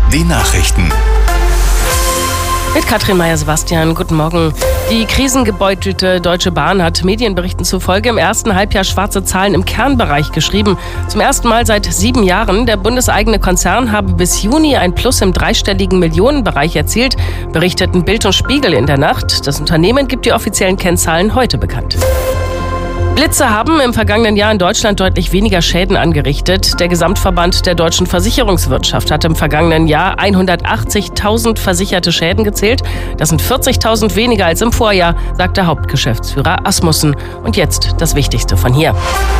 Die Nachrichten. Mit Katrin Meyer-Sebastian, guten Morgen. Die krisengebeutelte Deutsche Bahn hat Medienberichten zufolge im ersten Halbjahr schwarze Zahlen im Kernbereich geschrieben. Zum ersten Mal seit 7 Jahren. Der bundeseigene Konzern habe bis Juni ein Plus im dreistelligen Millionenbereich erzielt, berichteten Bild und Spiegel in der Nacht. Das Unternehmen gibt die offiziellen Kennzahlen heute bekannt. Blitze haben im vergangenen Jahr in Deutschland deutlich weniger Schäden angerichtet. Der Gesamtverband der deutschen Versicherungswirtschaft hat im vergangenen Jahr 180.000 versicherte Schäden gezählt. Das sind 40.000 weniger als im Vorjahr, sagt der Hauptgeschäftsführer Asmussen. Und jetzt das Wichtigste von hier.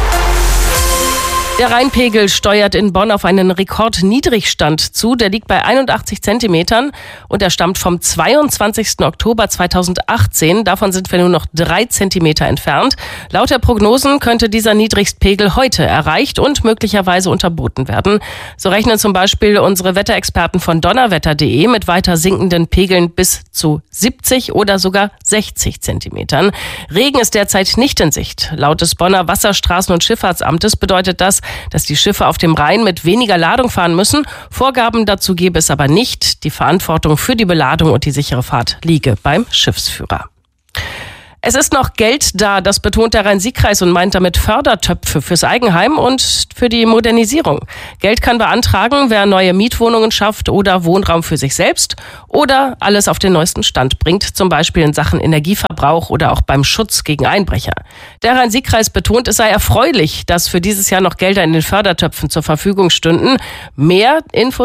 Der Rheinpegel steuert in Bonn auf einen Rekordniedrigstand zu. Der liegt bei 81 Zentimetern und er stammt vom 22. Oktober 2018. Davon sind wir nur noch 3 Zentimeter entfernt. Laut der Prognosen könnte dieser Niedrigstpegel heute erreicht und möglicherweise unterboten werden. So rechnen zum Beispiel unsere Wetterexperten von donnerwetter.de mit weiter sinkenden Pegeln bis zu 70 oder sogar 60 Zentimetern. Regen ist derzeit nicht in Sicht. Laut des Bonner Wasserstraßen- und Schifffahrtsamtes bedeutet das, dass die Schiffe auf dem Rhein mit weniger Ladung fahren müssen. Vorgaben dazu gäbe es aber nicht. Die Verantwortung für die Beladung und die sichere Fahrt liege beim Schiffsführer. Es ist noch Geld da, das betont der Rhein-Sieg-Kreis und meint damit Fördertöpfe fürs Eigenheim und für die Modernisierung. Geld kann beantragen, wer neue Mietwohnungen schafft oder Wohnraum für sich selbst oder alles auf den neuesten Stand bringt, zum Beispiel in Sachen Energieverbrauch oder auch beim Schutz gegen Einbrecher. Der Rhein-Sieg-Kreis betont, es sei erfreulich, dass für dieses Jahr noch Gelder in den Fördertöpfen zur Verfügung stünden. Mehr Infos